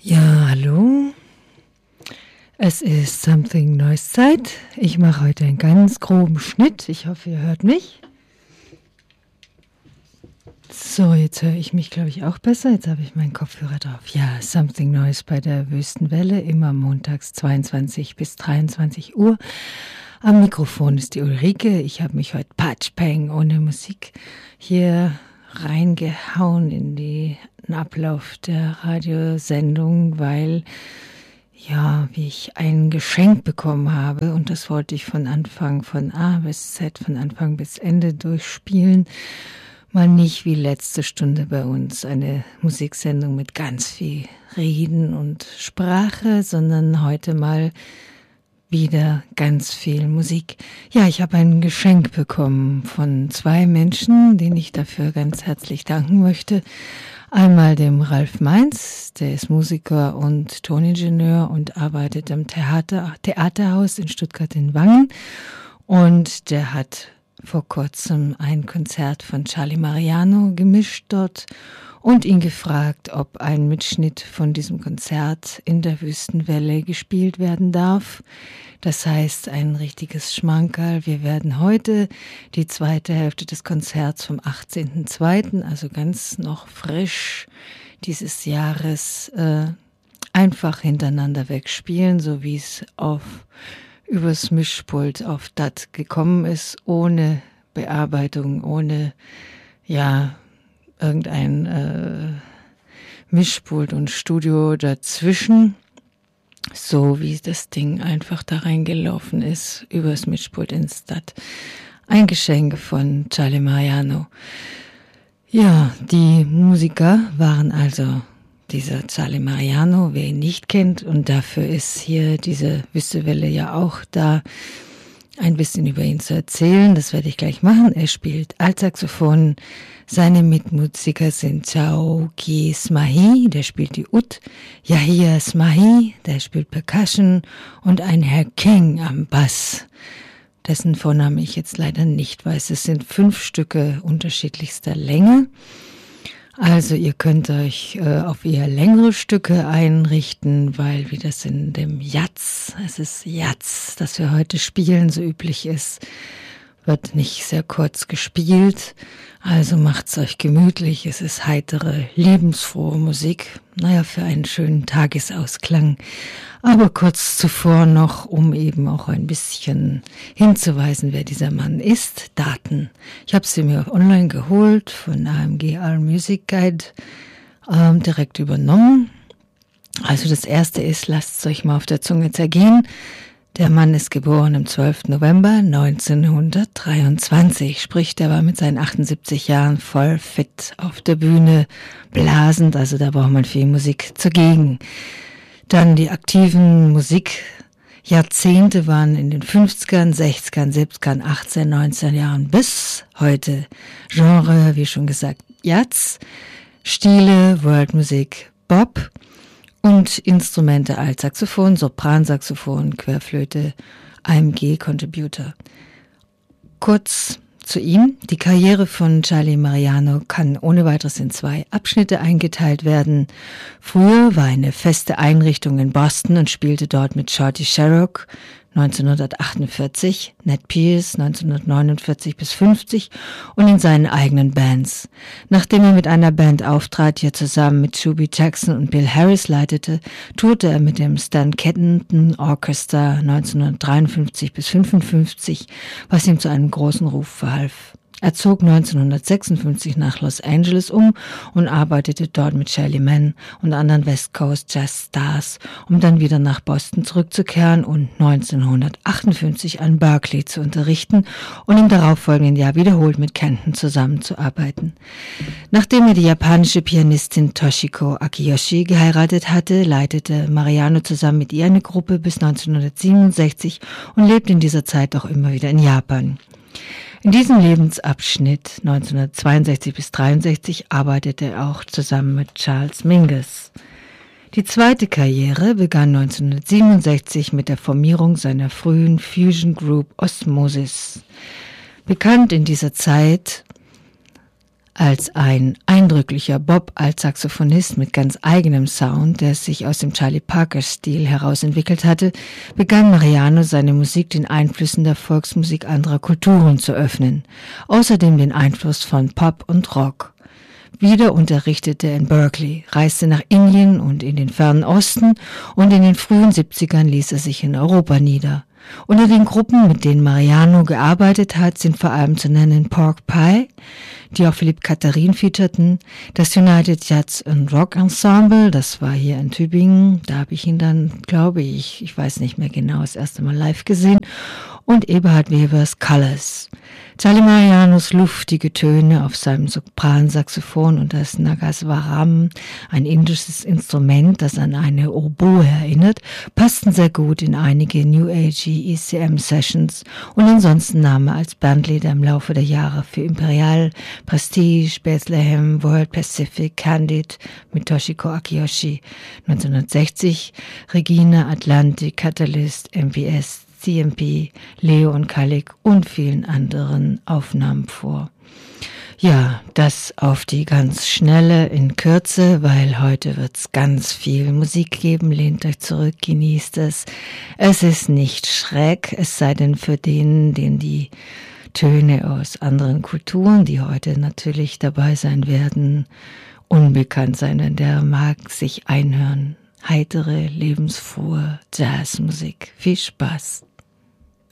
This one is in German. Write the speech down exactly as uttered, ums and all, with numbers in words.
Ja, hallo. Es ist Something Noise Zeit. Ich mache heute einen ganz groben Schnitt. Ich hoffe, ihr hört mich. So, jetzt höre ich mich, glaube ich, auch besser. Jetzt habe ich meinen Kopfhörer drauf. Ja, Something Noise bei der Wüstenwelle, immer montags zweiundzwanzig bis dreiundzwanzig Uhr. Am Mikrofon ist die Ulrike. Ich habe mich heute patschpeng ohne Musik hier reingehauen in den Ablauf der Radiosendung, weil, ja, wie ich ein Geschenk bekommen habe und das wollte ich von Anfang, von A bis Z, von Anfang bis Ende durchspielen. Mal nicht wie letzte Stunde bei uns eine Musiksendung mit ganz viel Reden und Sprache, sondern heute mal wieder ganz viel Musik. Ja, ich habe ein Geschenk bekommen von zwei Menschen, denen ich dafür ganz herzlich danken möchte. Einmal dem Ralf Mainz, der ist Musiker und Toningenieur und arbeitet am Theater, Theaterhaus in Stuttgart in Wangen. Und der hat vor kurzem ein Konzert von Charlie Mariano gemischt dort und ihn gefragt, ob ein Mitschnitt von diesem Konzert in der Wüstenwelle gespielt werden darf. Das heißt, ein richtiges Schmankerl. Wir werden heute die zweite Hälfte des Konzerts vom achtzehnten zweiten, also ganz noch frisch dieses Jahres, äh, einfach hintereinander wegspielen, so wie es auf übers Mischpult auf D A T gekommen ist, ohne Bearbeitung, ohne, ja, irgendein äh, Mischpult und Studio dazwischen, so wie das Ding einfach da reingelaufen ist, übers Mischpult ins D A T. Ein Geschenk von Charlie Mariano. Ja, die Musiker waren also dieser Charlie Mariano, wer ihn nicht kennt, und dafür ist hier diese Wüstenwelle ja auch da, ein bisschen über ihn zu erzählen. Das werde ich gleich machen. Er spielt Altsaxophon. Seine Mitmusiker sind Chaoki Smahi, der spielt die Ud, Yahia Smahi, der spielt Percussion, und ein Herr King am Bass, dessen Vorname ich jetzt leider nicht weiß. Es sind fünf Stücke unterschiedlichster Länge. Also ihr könnt euch äh, auf eher längere Stücke einrichten, weil wie das in dem Jazz, es ist Jazz, das wir heute spielen, so üblich ist, wird nicht sehr kurz gespielt. Also macht's euch gemütlich, es ist heitere, lebensfrohe Musik, naja, für einen schönen Tagesausklang. Aber kurz zuvor noch, um eben auch ein bisschen hinzuweisen, wer dieser Mann ist, Daten. Ich habe sie mir online geholt von A M G All Music Guide, ähm, direkt übernommen. Also das erste ist, lasst es euch mal auf der Zunge zergehen. Der Mann ist geboren am zwölften November neunzehnhundertdreiundzwanzig, sprich, der war mit seinen achtundsiebzig Jahren voll fit auf der Bühne, blasend, also da braucht man viel Musik zugegen. Dann die aktiven Musikjahrzehnte waren in den fünfzigern, sechzigern, siebzigern, achtzehn, neunzehn Jahren bis heute. Genre, wie schon gesagt, Jazz, Stile, Worldmusik, Bop und Instrumente Altsaxophon, Sopransaxophon, Querflöte, A M G-Contributor. Kurz zu ihm. Die Karriere von Charlie Mariano kann ohne weiteres in zwei Abschnitte eingeteilt werden. Früher war eine feste Einrichtung in Boston und spielte dort mit Shorty Sharrock neunzehnhundertachtundvierzig, Ned Pierce neunzehnhundertneunundvierzig bis fünfzig und in seinen eigenen Bands. Nachdem er mit einer Band auftrat, die er zusammen mit Shuby Jackson und Bill Harris leitete, tourte er mit dem Stan Kenton Orchestra neunzehnhundertdreiundfünfzig bis fünfundfünfzig, was ihm zu einem großen Ruf verhalf. Er zog neunzehnhundertsechsundfünfzig nach Los Angeles um und arbeitete dort mit Shelly Manne und anderen West Coast Jazz Stars, um dann wieder nach Boston zurückzukehren und neunzehnhundertachtundfünfzig an Berkeley zu unterrichten und im darauffolgenden Jahr wiederholt mit Kenton zusammenzuarbeiten. Nachdem er die japanische Pianistin Toshiko Akiyoshi geheiratet hatte, leitete Mariano zusammen mit ihr eine Gruppe bis neunzehnhundertsiebenundsechzig und lebte in dieser Zeit auch immer wieder in Japan. In diesem Lebensabschnitt neunzehnhundertzweiundsechzig bis dreiundsechzig arbeitete er auch zusammen mit Charles Mingus. Die zweite Karriere begann neunzehnhundertsiebenundsechzig mit der Formierung seiner frühen Fusion Group Osmosis. Bekannt in dieser Zeit Als ein eindrücklicher Bob als Saxophonist mit ganz eigenem Sound, der sich aus dem Charlie Parker-Stil herausentwickelt hatte, begann Mariano seine Musik den Einflüssen der Volksmusik anderer Kulturen zu öffnen, außerdem den Einfluss von Pop und Rock. Wieder unterrichtete er in Berkeley, reiste nach Indien und in den fernen Osten und in den frühen siebzigern ließ er sich in Europa nieder. Unter den Gruppen, mit denen Mariano gearbeitet hat, sind vor allem zu nennen Pork Pie, die auch Philipp Katharin featurten, das United Jazz and Rock Ensemble, das war hier in Tübingen, da habe ich ihn dann, glaube ich, ich weiß nicht mehr genau, das erste Mal live gesehen, und Eberhard Webers Colors. Charlie Marianos luftige Töne auf seinem Sopransaxophon und das Nagaswaram, ein indisches Instrument, das an eine Oboe erinnert, passten sehr gut in einige New Age E C M Sessions und ansonsten nahm er als Bandleader im Laufe der Jahre für Imperial, Prestige, Bethlehem, World Pacific, Candid mit Toshiko Akiyoshi, neunzehnhundertsechzig Regina, Atlantic, Catalyst, M P S, C M P, Leo und Kalik und vielen anderen Aufnahmen vor. Ja, das auf die ganz schnelle in Kürze, weil heute wird's ganz viel Musik geben. Lehnt euch zurück, genießt es. Es ist nicht schräg, es sei denn für den, den die Töne aus anderen Kulturen, die heute natürlich dabei sein werden, unbekannt sein, denn der mag sich einhören. Heitere, lebensfrohe Jazzmusik. Viel Spaß!